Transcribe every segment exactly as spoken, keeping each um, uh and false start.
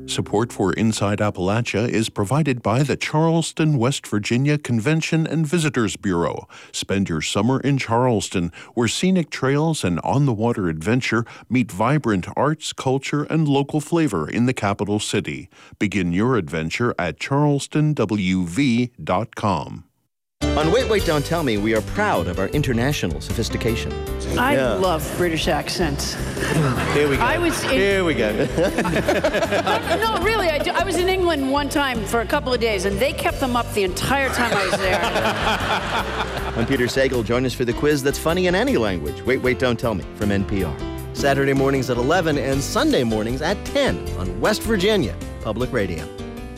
Support for Inside Appalachia is provided by the Charleston, West Virginia Convention and Visitors Bureau. Spend your summer in Charleston, where scenic trails and on-the-water adventure meet vibrant arts, culture, and local flavor in the capital city. Begin your adventure at charleston w v dot com. On Wait, Wait, Don't Tell Me, we are proud of our international sophistication. I Yeah. love British accents. Here we go. I was in- Here we go. No, really, I, do, I was in England one time for a couple of days, and they kept them up the entire time I was there. I'm Peter Sagal. Join us for the quiz that's funny in any language. Wait, Wait, Don't Tell Me from N P R. Saturday mornings at eleven and Sunday mornings at ten on West Virginia Public Radio.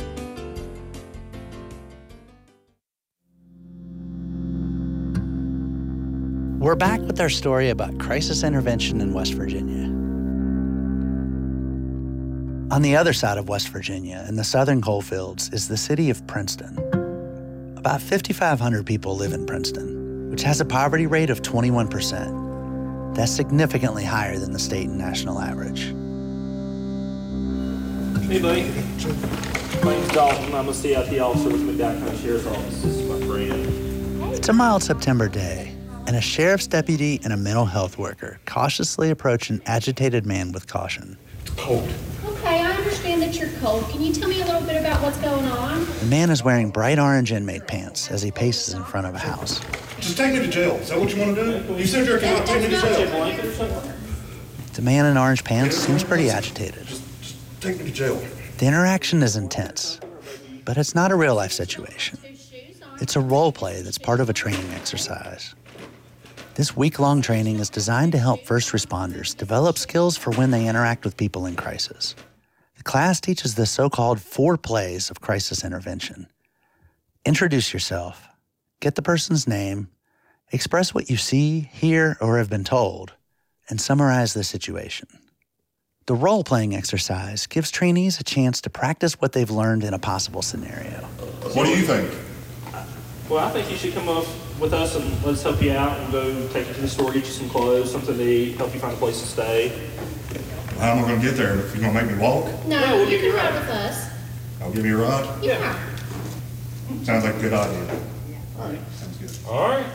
We're back with our story about crisis intervention in West Virginia. On the other side of West Virginia, in the southern coalfields, is the city of Princeton. About fifty-five hundred people live in Princeton, which has a poverty rate of twenty-one percent. That's significantly higher than the state and national average. Hey, buddy. My name's Dalton. I'm a C I P officer with McDowell County Sheriff's Office. This is my friend. It's a mild September day, and a sheriff's deputy and a mental health worker cautiously approach an agitated man with caution. Cold. Okay, I understand that you're cold. Can you tell me a little bit about what's going on? The man is wearing bright orange inmate pants as he paces in front of a house. Just take me to jail. Is that what you want to do? You said you're going to take me to jail. The man in orange pants seems pretty agitated. Just, just take me to jail. The interaction is intense, but it's not a real-life situation. It's a role play that's part of a training exercise. This week-long training is designed to help first responders develop skills for when they interact with people in crisis. The class teaches the so-called four plays of crisis intervention. Introduce yourself, get the person's name, express what you see, hear, or have been told, and summarize the situation. The role-playing exercise gives trainees a chance to practice what they've learned in a possible scenario. What do you think? Well, I think you should come up with us and let us help you out and go take you to the store, get you some clothes, something to eat, help you find a place to stay. How am I going to get there? If you're going to make me walk? No, Yeah, we'll you give you can a ride ride. with us. I'll give you a ride. Yeah. Sounds like a good idea. All right. Sounds good. All right.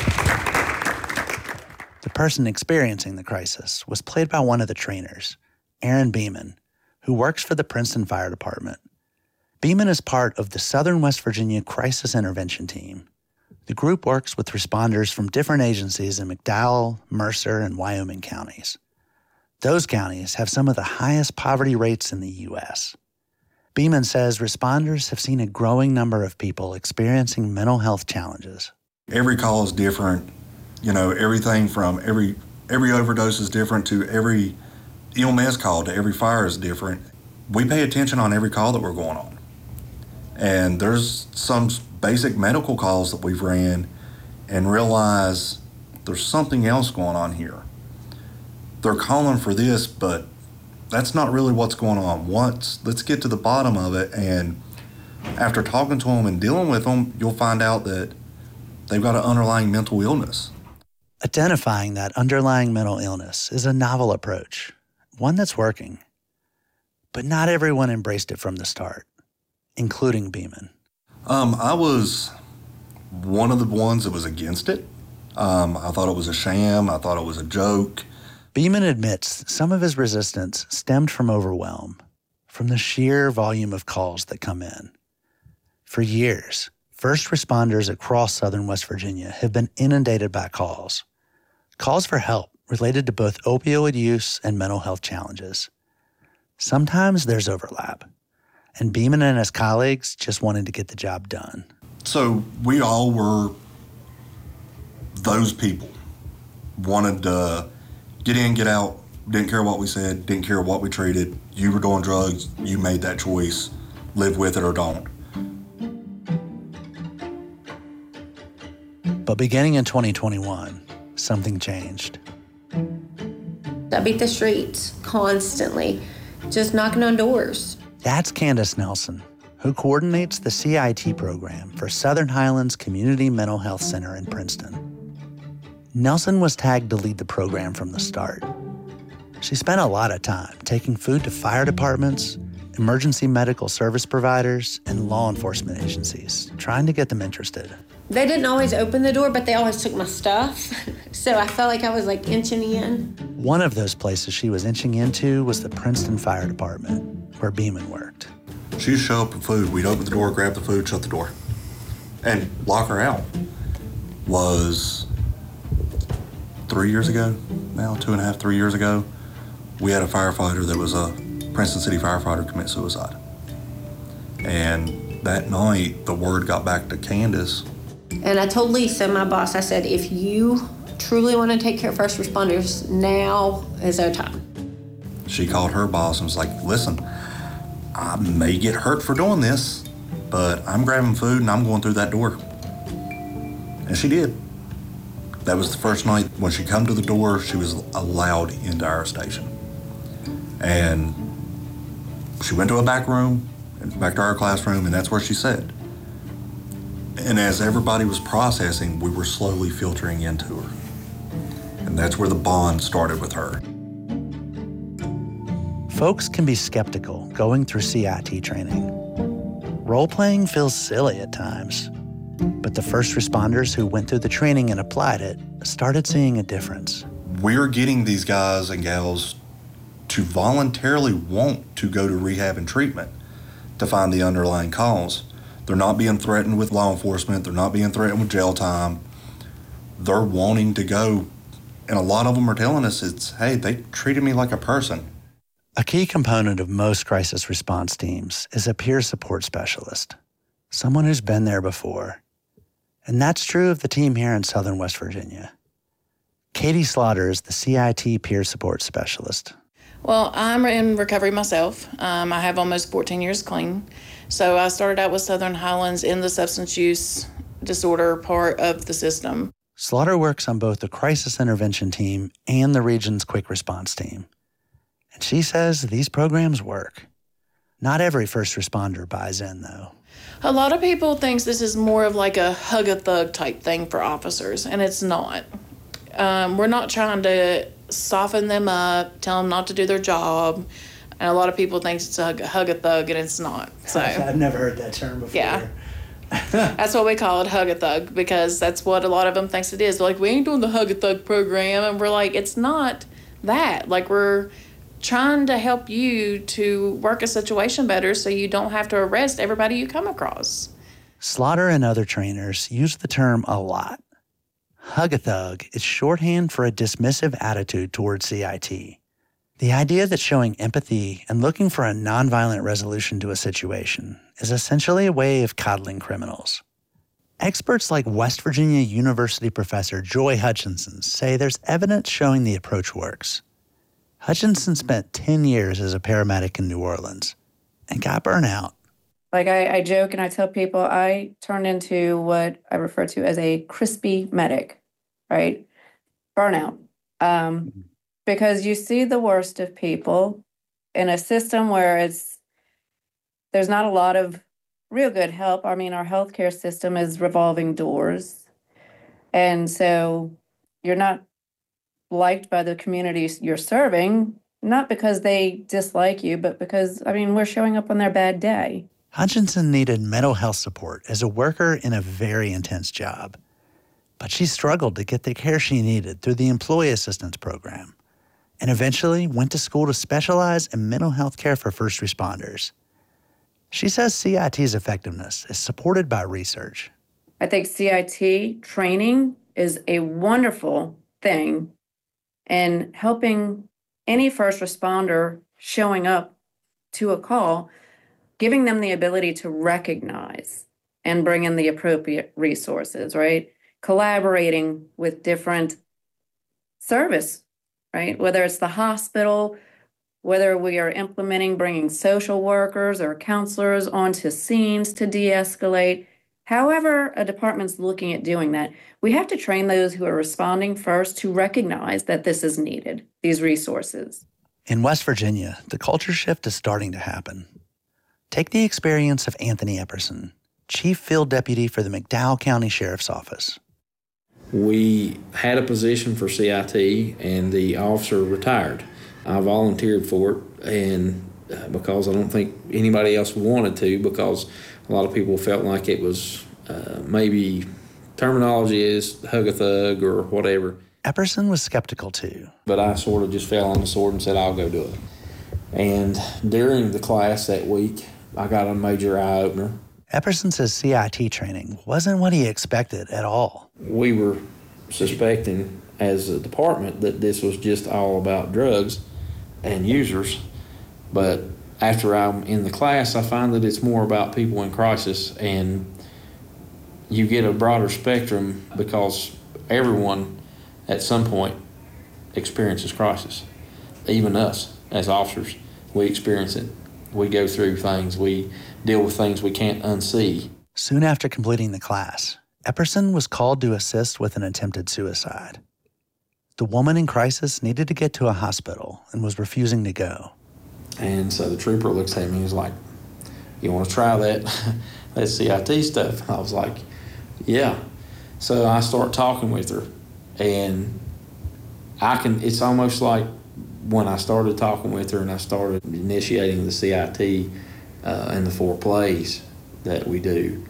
The person experiencing the crisis was played by one of the trainers, Aaron Beeman, who works for the Princeton Fire Department. Beeman is part of the Southern West Virginia Crisis Intervention Team. The group works with responders from different agencies in McDowell, Mercer, and Wyoming counties. Those counties have some of the highest poverty rates in the U S. Beeman says responders have seen a growing number of people experiencing mental health challenges. Every call is different. You know, everything from every every overdose is different to every E M S call to every fire is different. We pay attention on every call that we're going on. And there's some basic medical calls that we've ran and realize there's something else going on here. They're calling for this, but that's not really what's going on. Once, let's get to the bottom of it, and after talking to them and dealing with them, you'll find out that they've got an underlying mental illness. Identifying that underlying mental illness is a novel approach, one that's working. But not everyone embraced it from the start, including Beeman. Um, I was one of the ones that was against it. Um, I thought it was a sham. I thought it was a joke. Beeman admits some of his resistance stemmed from overwhelm, from the sheer volume of calls that come in. For years, first responders across southern West Virginia have been inundated by calls. Calls for help related to both opioid use and mental health challenges. Sometimes there's overlap, and Beeman and his colleagues just wanted to get the job done. So we all were those people. Wanted to get in, get out, didn't care what we said, didn't care what we treated. You were doing drugs, you made that choice. Live with it or don't. But beginning in twenty twenty-one, something changed. I beat the streets constantly, just knocking on doors. That's Candace Nelson, who coordinates the C I T program for Southern Highlands Community Mental Health Center in Princeton. Nelson was tagged to lead the program from the start. She spent a lot of time taking food to fire departments, emergency medical service providers, and law enforcement agencies, trying to get them interested. They didn't always open the door, but they always took my stuff. So I felt like I was like inching in. One of those places she was inching into was the Princeton Fire Department, where Beeman worked. She'd show up with food. We'd open the door, grab the food, shut the door, and lock her out. Was three years ago, now two and a half, three years ago, we had a firefighter that was a Princeton City firefighter commit suicide. And that night, the word got back to Candace. And I told Lisa, my boss, I said, if you truly want to take care of first responders, now is our time. She called her boss and was like, listen, I may get hurt for doing this, but I'm grabbing food and I'm going through that door. And she did. That was the first night when she come to the door, she was allowed into our station. And she went to a back room, and back to our classroom, and that's where she sat. And as everybody was processing, we were slowly filtering into her. And that's where the bond started with her. Folks can be skeptical going through C I T training. Role-playing feels silly at times. But the first responders who went through the training and applied it started seeing a difference. We're getting these guys and gals to voluntarily want to go to rehab and treatment to find the underlying cause. They're not being threatened with law enforcement. They're not being threatened with jail time. They're wanting to go. And a lot of them are telling us it's, hey, they treated me like a person. A key component of most crisis response teams is a peer support specialist, someone who's been there before. And that's true of the team here in Southern West Virginia. Katie Slaughter is the C I T peer support specialist. Well, I'm in recovery myself. Um, I have almost fourteen years clean. So I started out with Southern Highlands in the substance use disorder part of the system. Slaughter works on both the crisis intervention team and the region's quick response team. And she says these programs work. Not every first responder buys in, though. A lot of people think this is more of like a hug a thug type thing for officers, and it's not. Um, we're not trying to soften them up, tell them not to do their job. And a lot of people think it's a hug, hug a thug, and it's not. So I've never heard that term before. Yeah. That's what we call it, hug a thug, because that's what a lot of them thinks it is. They're like, we ain't doing the hug a thug program. And we're like, it's not that. Like, we're trying to help you to work a situation better so you don't have to arrest everybody you come across. Slaughter and other trainers use the term a lot. Hug a thug is shorthand for a dismissive attitude towards C I T. The idea that showing empathy and looking for a nonviolent resolution to a situation is essentially a way of coddling criminals. Experts like West Virginia University professor Joy Hutchinson say there's evidence showing the approach works. Hutchinson spent ten years as a paramedic in New Orleans and got burnout. Like I, I joke and I tell people I turned into what I refer to as a crispy medic, right? Burnout. Um, because you see the worst of people in a system where it's there's not a lot of real good help. I mean, our healthcare system is revolving doors. And so you're not liked by the communities you're serving, not because they dislike you, but because, I mean, we're showing up on their bad day. Hutchinson needed mental health support as a worker in a very intense job. But she struggled to get the care she needed through the Employee Assistance Program and eventually went to school to specialize in mental health care for first responders. She says C I T's effectiveness is supported by research. I think C I T training is a wonderful thing in helping any first responder showing up to a call, giving them the ability to recognize and bring in the appropriate resources, right? Collaborating with different service, right? Whether it's the hospital, whether we are implementing bringing social workers or counselors onto scenes to de-escalate. However a department's looking at doing that, we have to train those who are responding first to recognize that this is needed, these resources. In West Virginia, the culture shift is starting to happen. Take the experience of Anthony Epperson, Chief Field Deputy for the McDowell County Sheriff's Office. We had a position for C I T, and the officer retired. I volunteered for it, and uh, because I don't think anybody else wanted to, because a lot of people felt like it was uh, maybe terminology is hug a thug or whatever. Epperson was skeptical too. But I sort of just fell on the sword and said, I'll go do it. And during the class that week, I got a major eye-opener. Epperson says C I T training wasn't what he expected at all. We were suspecting as a department that this was just all about drugs and users. But after I'm in the class, I find that it's more about people in crisis, and you get a broader spectrum because everyone at some point experiences crisis. Even us as officers, we experience it. We go through things. We deal with things we can't unsee. Soon after completing the class, Epperson was called to assist with an attempted suicide. The woman in crisis needed to get to a hospital and was refusing to go. And so the trooper looks at me and he's like, you want to try that, that C I T stuff? I was like, yeah. So I start talking with her, and I can, it's almost like when I started talking with her and I started initiating the C I T uh, and the four plays that we do,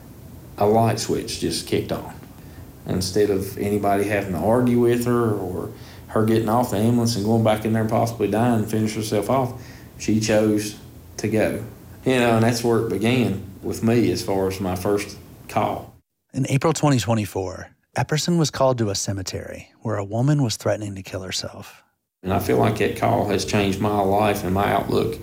a light switch just kicked on. Instead of anybody having to argue with her or her getting off the ambulance and going back in there and possibly dying and finish herself off, she chose to go. You know, and that's where it began with me as far as my first call. In April twenty twenty-four, Epperson was called to a cemetery where a woman was threatening to kill herself. And I feel like that call has changed my life and my outlook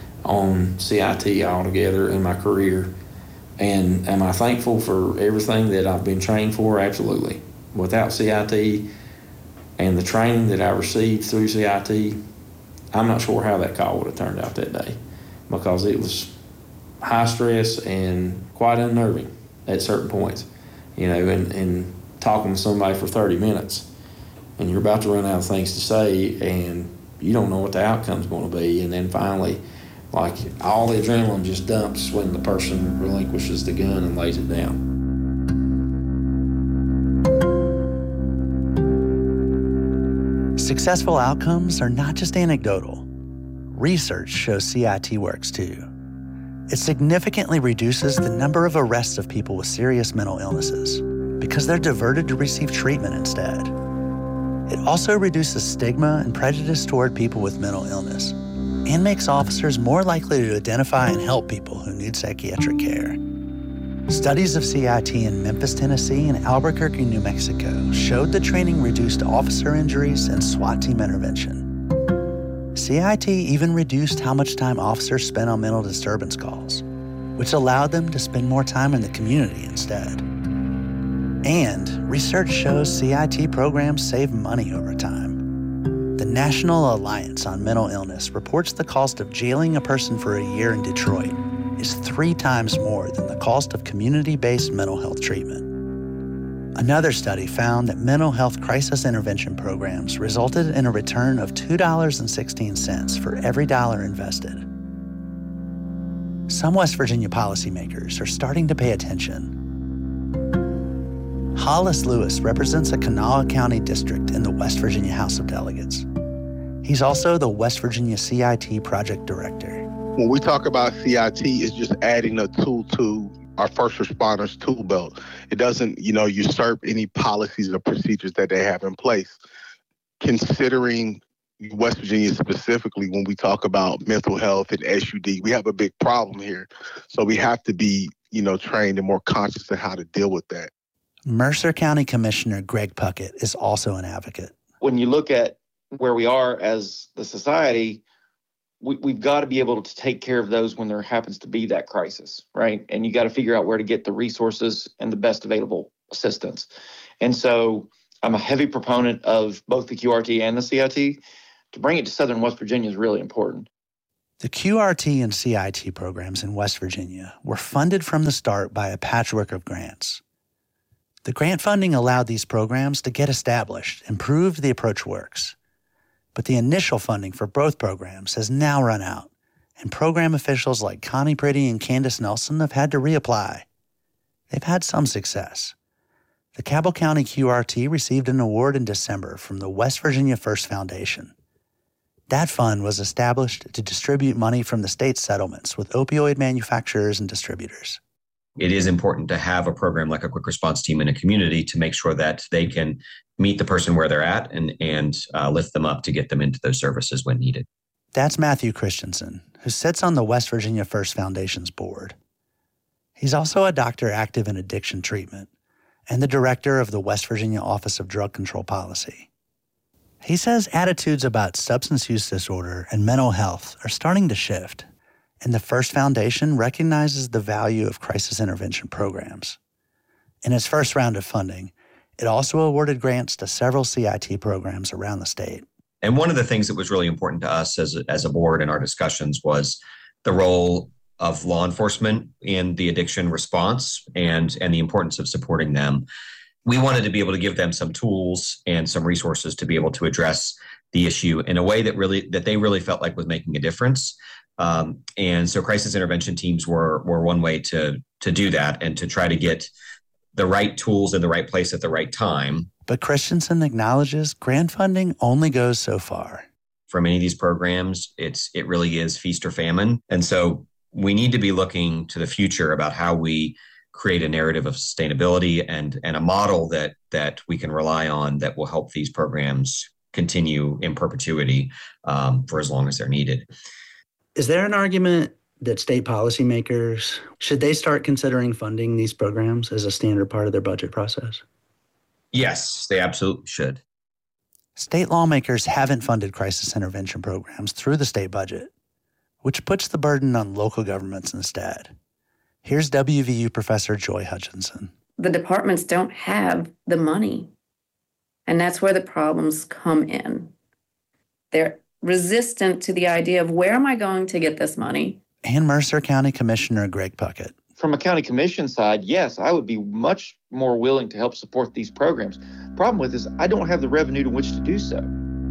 on C I T altogether in my career. And am I thankful for everything that I've been trained for? Absolutely. Without C I T and the training that I received through C I T, I'm not sure how that call would have turned out that day, because it was high stress and quite unnerving at certain points. You know, and, and talking to somebody for thirty minutes, and you're about to run out of things to say, and you don't know what the outcome's going to be. And then finally, like, all the adrenaline just dumps when the person relinquishes the gun and lays it down. Successful outcomes are not just anecdotal. Research shows C I T works too. It significantly reduces the number of arrests of people with serious mental illnesses because they're diverted to receive treatment instead. It also reduces stigma and prejudice toward people with mental illness and makes officers more likely to identify and help people who need psychiatric care. Studies of C I T in Memphis, Tennessee and Albuquerque, New Mexico showed the training reduced officer injuries and SWAT team intervention. C I T even reduced how much time officers spent on mental disturbance calls, which allowed them to spend more time in the community instead. And research shows C I T programs save money over time. The National Alliance on Mental Illness reports the cost of jailing a person for a year in Detroit is three times more than the cost of community-based mental health treatment. Another study found that mental health crisis intervention programs resulted in a return of two dollars and sixteen cents for every dollar invested. Some West Virginia policymakers are starting to pay attention. Hollis Lewis represents a Kanawha County district in the West Virginia House of Delegates. He's also the West Virginia C I T project director. When we talk about C I T, it's just adding a tool to our first responders tool belt. It doesn't, you know, usurp any policies or procedures that they have in place. Considering West Virginia specifically, when we talk about mental health and S U D, we have a big problem here. So we have to be, you know, trained and more conscious of how to deal with that. Mercer County Commissioner Greg Puckett is also an advocate. When you look at where we are as the society, we, we've got to be able to take care of those when there happens to be that crisis, right? And you got to figure out where to get the resources and the best available assistance. And so I'm a heavy proponent of both the Q R T and the C I T. To bring it to Southern West Virginia is really important. The Q R T and C I T programs in West Virginia were funded from the start by a patchwork of grants. The grant funding allowed these programs to get established and proved the approach works. But the initial funding for both programs has now run out, and program officials like Connie Pretty and Candace Nelson have had to reapply. They've had some success. The Cabell County Q R T received an award in December from the West Virginia First Foundation. That fund was established to distribute money from the state's settlements with opioid manufacturers and distributors. It is important to have a program like a quick response team in a community to make sure that they can meet the person where they're at and, and uh, lift them up to get them into those services when needed. That's Matthew Christensen, who sits on the West Virginia First Foundation's board. He's also a doctor active in addiction treatment and the director of the West Virginia Office of Drug Control Policy. He says attitudes about substance use disorder and mental health are starting to shift, and the First Foundation recognizes the value of crisis intervention programs. In its first round of funding, it also awarded grants to several C I T programs around the state. And one of the things that was really important to us as a, as a board in our discussions was the role of law enforcement in the addiction response and, and the importance of supporting them. We wanted to be able to give them some tools and some resources to be able to address the issue in a way that really that they really felt like was making a difference. Um, and so crisis intervention teams were were one way to to do that and to try to get the right tools in the right place at the right time. But Christensen acknowledges grant funding only goes so far. For many of these programs, it's it really is feast or famine. And so we need to be looking to the future about how we create a narrative of sustainability and, and a model that that we can rely on that will help these programs continue in perpetuity um, for as long as they're needed. Is there an argument that state policymakers, should they start considering funding these programs as a standard part of their budget process? Yes, they absolutely should. State lawmakers haven't funded crisis intervention programs through the state budget, which puts the burden on local governments instead. Here's W V U professor Joy Hutchinson. The departments don't have the money, and that's where the problems come in. They're resistant to the idea of where am I going to get this money? And Mercer County Commissioner Greg Puckett. From a county commission side, yes, I would be much more willing to help support these programs. Problem with this, I don't have the revenue to which to do so.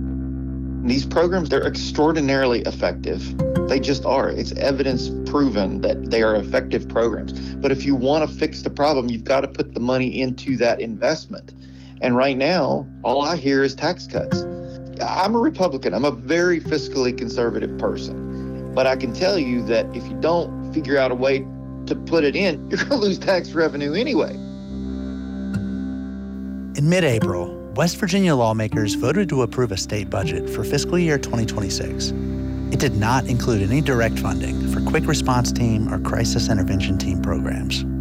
These programs, they're extraordinarily effective. They just are. It's evidence proven that they are effective programs. But if you want to fix the problem, you've got to put the money into that investment. And right now, all I hear is tax cuts. I'm a Republican. I'm a very fiscally conservative person. But I can tell you that if you don't figure out a way to put it in, you're going to lose tax revenue anyway. In mid-April, West Virginia lawmakers voted to approve a state budget for fiscal year twenty twenty-six. It did not include any direct funding for quick response team or crisis intervention team programs.